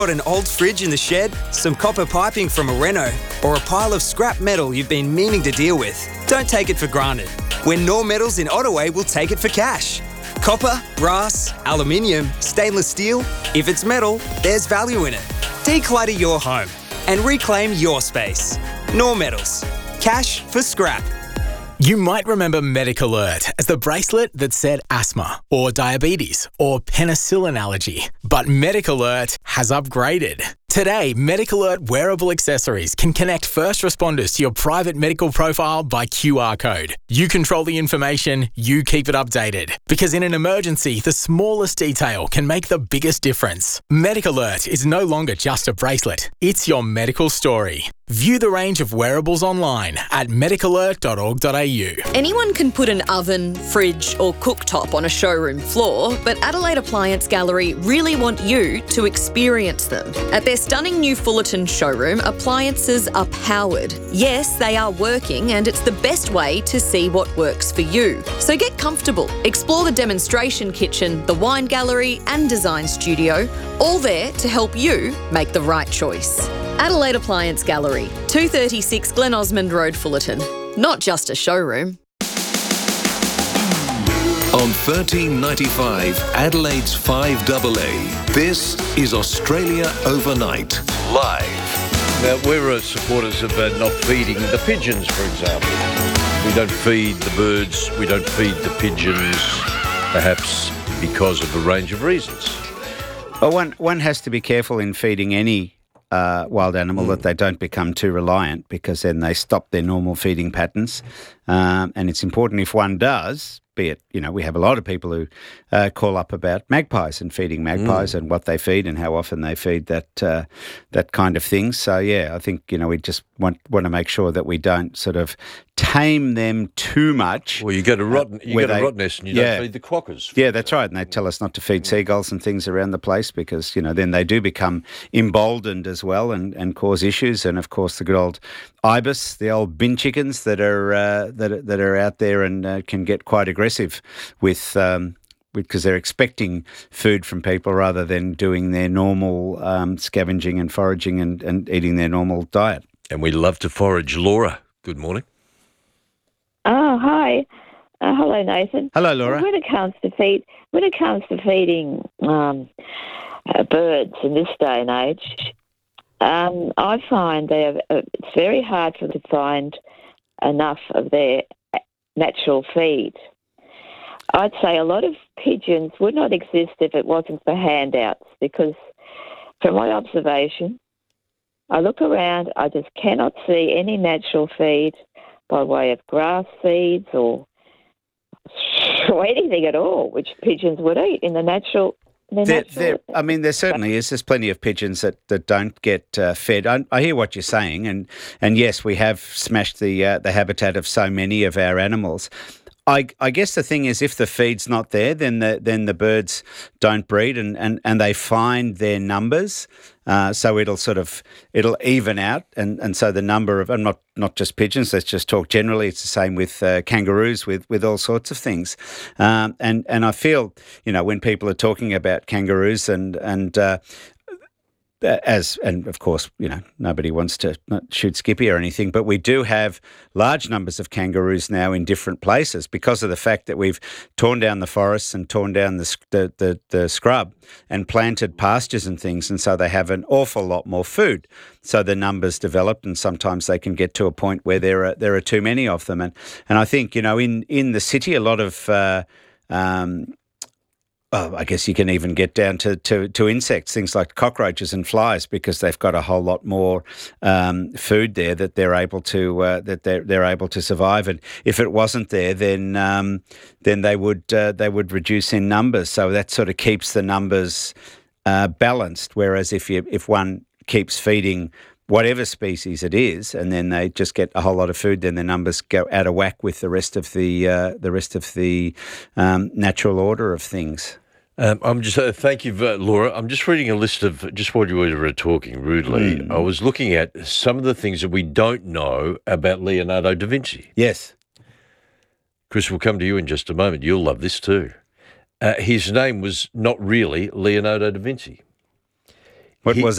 Got an old fridge in the shed, some copper piping from a reno, or a pile of scrap metal you've been meaning to deal with? Don't take it for granted. When Nor Metals in Ottaway will take it for cash. Copper, brass, aluminium, stainless steel. If it's metal, there's value in it. Declutter your home and reclaim your space. Nor Metals. Cash for scrap. You might remember Medic Alert as the bracelet that said asthma or diabetes or penicillin allergy. But Medic Alert has upgraded. Today, Medic Alert wearable accessories can connect first responders to your private medical profile by QR code. You control the information, you keep it updated. Because in an emergency, the smallest detail can make the biggest difference. Medic Alert is no longer just a bracelet, it's your medical story. View the range of wearables online at medicalert.org.au. Anyone can put an oven, fridge or cooktop on a showroom floor, but Adelaide Appliance Gallery really want you to experience them. At their stunning new Fullerton showroom, appliances are powered. Yes, they are working and it's the best way to see what works for you. So get comfortable. Explore the demonstration kitchen, the wine gallery and design studio, all there to help you make the right choice. Adelaide Appliance Gallery, 236 Glen Osmond Road, Fullerton. Not just a showroom. On 1395 Adelaide's 5AA, this is Australia Overnight, live. Now, we're supporters of not feeding the pigeons, for example. We don't feed the birds, we don't feed the pigeons, perhaps because of a range of reasons. Well, one has to be careful in feeding any wild animal that they don't become too reliant, because then they stop their normal feeding patterns. And it's important if one does, be it, we have a lot of people who call up about magpies and feeding magpies and what they feed and how often they feed that kind of thing. So, yeah, I think, we just want to make sure that we don't sort of tame them too much. Well, you go to Rottnest and you don't feed the quokkas. Yeah, that's right. And they tell us not to feed seagulls and things around the place because, then they do become emboldened as well and cause issues. And, of course, the good old ibis, the old bin chickens that are out there and can get quite aggressive with because they're expecting food from people rather than doing their normal scavenging and foraging and eating their normal diet. And we love to forage. Laura, good morning. Oh, hi. Hello, Nathan. Hello, Laura. When it comes to feeding birds in this day and age, I find it's very hard for them to find enough of their natural feed. I'd say a lot of pigeons would not exist if it wasn't for handouts, because from my observation, I look around, I just cannot see any natural feed by way of grass seeds or anything at all, which pigeons would eat in the natural. There certainly is. There's plenty of pigeons that don't get fed. I hear what you're saying, and yes, we have smashed the habitat of so many of our animals. I guess the thing is, if the feed's not there, then the birds don't breed and they find their numbers. So it'll even out, and so the number of, and not just pigeons, let's just talk generally, it's the same with kangaroos, with all sorts of things. And I feel, when people are talking about kangaroos and of course, nobody wants to shoot Skippy or anything, but we do have large numbers of kangaroos now in different places because of the fact that we've torn down the forests and torn down the scrub and planted pastures and things, and so they have an awful lot more food. So the numbers developed, and sometimes they can get to a point where there are too many of them. And I think, in the city, a lot of I guess you can even get down to insects, things like cockroaches and flies, because they've got a whole lot more food there that they're able to survive. And if it wasn't there, then they would reduce in numbers. So that sort of keeps the numbers balanced. Whereas if one keeps feeding whatever species it is, and then they just get a whole lot of food, then the numbers go out of whack with the rest of the natural order of things. I'm just thank you, Laura. I'm just reading a list of just while you were talking rudely. I was looking at some of the things that we don't know about Leonardo da Vinci. Yes, Chris, we'll come to you in just a moment. You'll love this too. His name was not really Leonardo da Vinci. What was